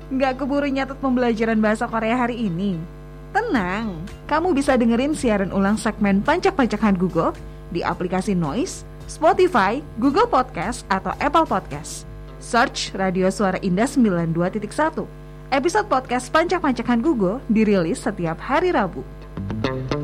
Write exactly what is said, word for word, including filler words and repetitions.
Nggak keburu nyatet pembelajaran bahasa Korea hari ini? Tenang, kamu bisa dengerin siaran ulang segmen Pancak-Pancakan Google di aplikasi Noise, Spotify, Google Podcast, atau Apple Podcast. Search Radio Suara Indah sembilan puluh dua titik satu. Episode podcast Pancak-Pancakan Google dirilis setiap hari Rabu.